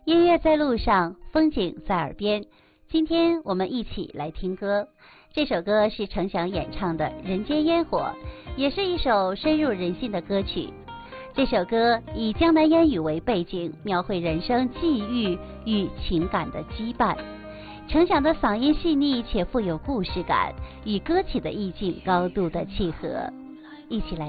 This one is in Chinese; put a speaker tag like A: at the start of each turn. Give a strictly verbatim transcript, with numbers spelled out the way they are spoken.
A: 音乐在路上，风景在耳边。今天我们一起来听歌，这首歌是程响演唱的《人间烟火》，也是一首深入人心的歌曲。这首歌以江南烟雨为背景，描绘人生际遇与情感的羁绊。程响的嗓音细腻且富有故事感，与歌曲的意境高度的契合。一起来